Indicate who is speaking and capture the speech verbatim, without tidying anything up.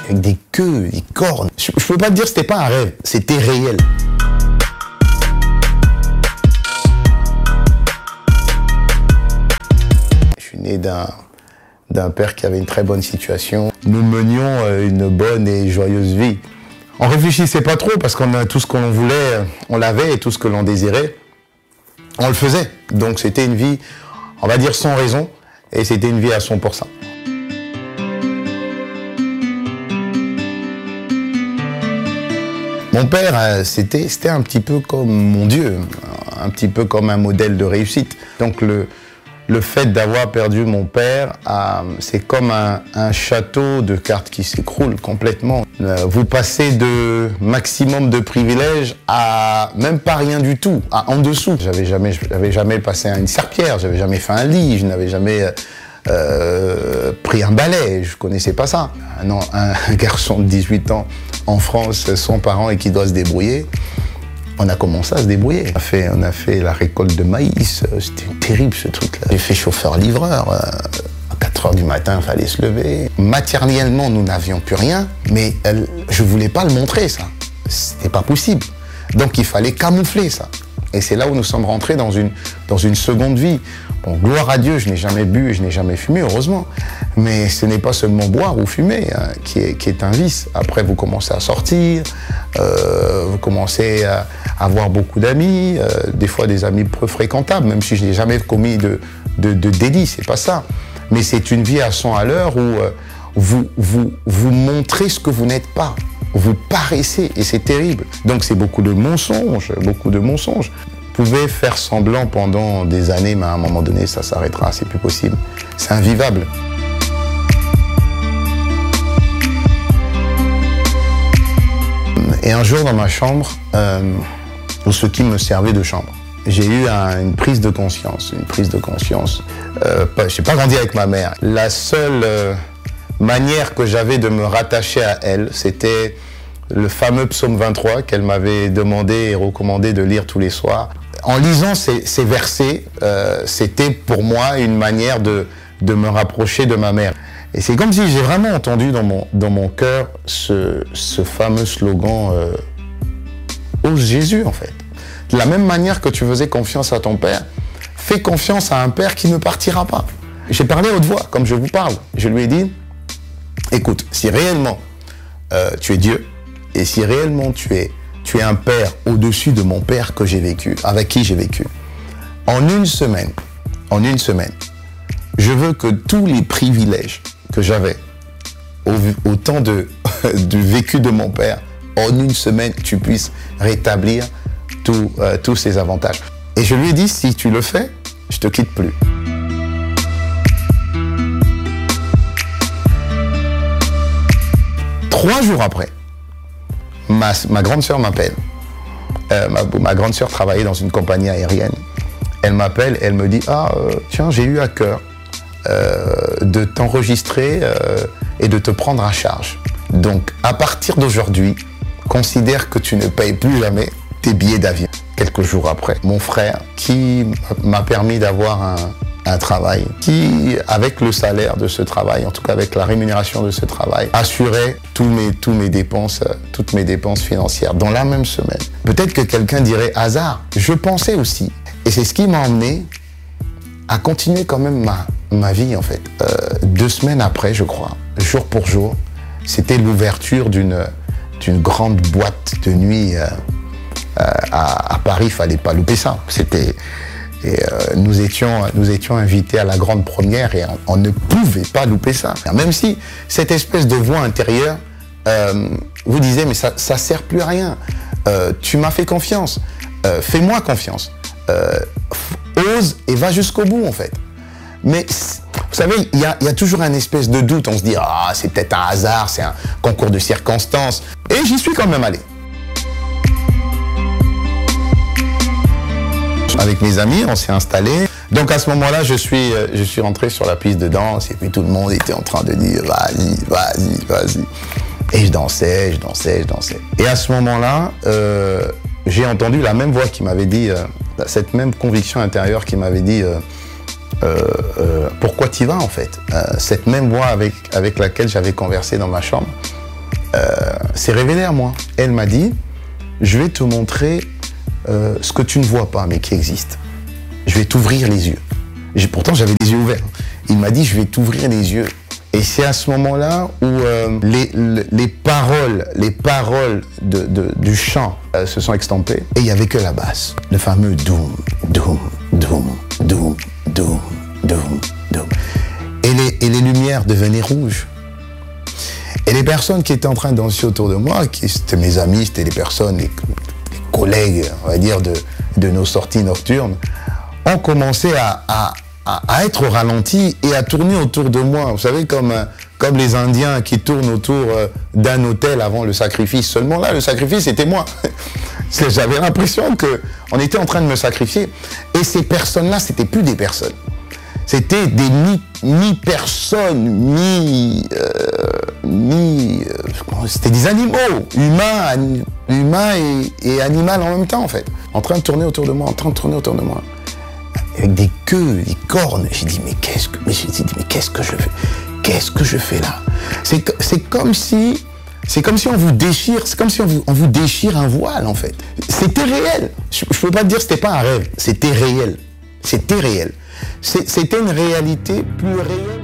Speaker 1: avec des queues, des cornes. Je ne peux pas te dire que c'était pas un rêve, c'était réel. Je suis né d'un d'un père qui avait une très bonne situation. Nous menions une bonne et joyeuse vie. On réfléchissait pas trop parce qu'on a tout ce qu'on voulait, on l'avait, et tout ce que l'on désirait, on le faisait. Donc c'était une vie, on va dire sans raison, et c'était une vie à cent pour cent. Mon père, c'était, c'était un petit peu comme mon Dieu, un petit peu comme un modèle de réussite. Donc le, le fait d'avoir perdu mon père, euh, c'est comme un, un château de cartes qui s'écroule complètement. Euh, vous passez de maximum de privilèges à même pas rien du tout, à en dessous. J'avais jamais, j'avais jamais passé une serpillière, j'avais jamais fait un lit, je n'avais jamais euh, pris un balai, je connaissais pas ça. Un, un garçon de dix-huit ans en France, sans parents et qui doit se débrouiller. On a commencé à se débrouiller. On a fait, on a fait la récolte de maïs, c'était terrible ce truc-là. J'ai fait chauffeur-livreur, à quatre heures du matin, il fallait se lever. Matériellement, nous n'avions plus rien, mais elle, je ne voulais pas le montrer, ça. C'était pas possible. Donc il fallait camoufler ça. Et c'est là où nous sommes rentrés dans une, dans une seconde vie. Bon, gloire à Dieu, je n'ai jamais bu et je n'ai jamais fumé, heureusement. Mais ce n'est pas seulement boire ou fumer hein, qui, est, qui est un vice. Après, vous commencez à sortir, euh, vous commencez à avoir beaucoup d'amis, euh, des fois des amis peu fréquentables, même si je n'ai jamais commis de, de, de délit, c'est pas ça. Mais c'est une vie à cent à l'heure où euh, vous, vous, vous montrez ce que vous n'êtes pas. Vous paraissez, et c'est terrible. Donc c'est beaucoup de mensonges, beaucoup de mensonges. Vous pouvez faire semblant pendant des années, mais à un moment donné, ça s'arrêtera, c'est plus possible. C'est invivable. Et un jour, dans ma chambre, euh, ou ce qui me servait de chambre, j'ai eu un, une prise de conscience, une prise de conscience. Euh, je n'ai pas grandi avec ma mère. La seule euh, manière que j'avais de me rattacher à elle, c'était le fameux psaume vingt-trois qu'elle m'avait demandé et recommandé de lire tous les soirs. En lisant ces, ces versets, euh, c'était pour moi une manière de, de me rapprocher de ma mère. Et c'est comme si j'ai vraiment entendu dans mon, dans mon cœur ce, ce fameux slogan euh, « Ose Jésus » en fait. De la même manière que tu faisais confiance à ton père, fais confiance à un père qui ne partira pas. J'ai parlé à haute voix, comme je vous parle. Je lui ai dit « Écoute, si réellement euh, tu es Dieu, et si réellement tu es, tu es un père au-dessus de mon père que j'ai vécu, avec qui j'ai vécu, en une semaine, en une semaine, je veux que tous les privilèges que j'avais au, au temps de, du vécu de mon père, en une semaine, tu puisses rétablir tout, euh, tous ces avantages. » Et je lui ai dit, si tu le fais, je te quitte plus. Trois jours après, ma, ma grande sœur m'appelle. Euh, ma, ma grande sœur travaillait dans une compagnie aérienne. Elle m'appelle, elle me dit « Ah, euh, tiens, j'ai eu à cœur euh, de t'enregistrer euh, et de te prendre à charge. Donc, à partir d'aujourd'hui, considère que tu ne payes plus jamais tes billets d'avion. » Quelques jours après, mon frère, qui m'a permis d'avoir un, un travail, qui, avec le salaire de ce travail, en tout cas avec la rémunération de ce travail, assurait tous mes, tous mes dépenses, toutes mes dépenses financières dans la même semaine. Peut-être que quelqu'un dirait hasard. Je pensais aussi. Et c'est ce qui m'a emmené à continuer quand même ma, ma vie, en fait. Euh, deux semaines après, je crois, jour pour jour, c'était l'ouverture d'une, d'une grande boîte de nuit euh, euh, à, à Paris. Il ne fallait pas louper ça. C'était... Et euh, nous, étions, nous étions invités à la grande première et on, on ne pouvait pas louper ça. Même si cette espèce de voix intérieure euh, vous disait « mais ça ne sert plus à rien, euh, tu m'as fait confiance, euh, fais-moi confiance, euh, ose et va jusqu'au bout en fait ». Mais vous savez, il y a, y a toujours un espèce de doute, on se dit « ah, c'est peut-être un hasard, c'est un concours de circonstances ». Et j'y suis quand même allé. Avec mes amis, on s'est installés. Donc à ce moment-là, je suis, je suis rentré sur la piste de danse et puis tout le monde était en train de dire « vas-y, vas-y, vas-y ». Et je dansais, je dansais, je dansais. Et à ce moment-là, euh, j'ai entendu la même voix qui m'avait dit, euh, cette même conviction intérieure qui m'avait dit euh, euh, euh, « pourquoi t'y vas en fait ?» euh, Cette même voix avec, avec laquelle j'avais conversé dans ma chambre euh, s'est révélée à moi. Elle m'a dit, je vais te montrer euh, ce que tu ne vois pas, mais qui existe. Je vais t'ouvrir les yeux. J'ai, pourtant, j'avais les yeux ouverts. Il m'a dit, je vais t'ouvrir les yeux. Et c'est à ce moment-là où euh, les, les paroles, les paroles de, de, du chant euh, se sont extampées. Et il n'y avait que la basse. Le fameux doum, doum, doum, doum, doum, doum, doum. Et les, et les lumières devenaient rouges. Et les personnes qui étaient en train de danser autour de moi, qui c'était mes amis, c'était les personnes, les, les collègues, on va dire, de, de nos sorties nocturnes, ont commencé à, à À, à être au ralenti et à tourner autour de moi. Vous savez, comme, comme les Indiens qui tournent autour d'un autel avant le sacrifice. Seulement là, le sacrifice, c'était moi. J'avais l'impression qu'on était en train de me sacrifier. Et ces personnes-là, c'était plus des personnes. C'était des mi-personnes, mi... Euh, mi euh, c'était des animaux, humains, humains et, et animal en même temps, en fait. En train de tourner autour de moi, en train de tourner autour de moi. Avec des queues, des cornes. J'ai dit, mais qu'est-ce que, mais j'ai dit, mais qu'est-ce que je fais? Qu'est-ce que je fais là? C'est, c'est comme si, c'est comme si on vous déchire, c'est comme si on vous, on vous déchire un voile, en fait. C'était réel. Je, je peux pas te dire que c'était pas un rêve. C'était réel. C'était réel. C'est, c'était une réalité plus réelle.